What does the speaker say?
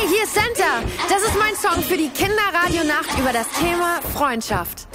Hey, hier ist Santa. Das ist mein Song für die Kinderradionacht über das Thema Freundschaft.